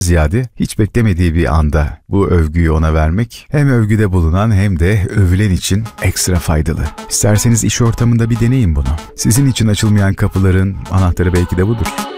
ziyade hiç beklemediği bir anda bu övgüyü ona vermek hem övgüde bulunan hem de övülen için ekstra faydalı. İsterseniz iş ortamında bir deneyin bunu. Sizin için açılmayan kapıların anahtarı belki de budur.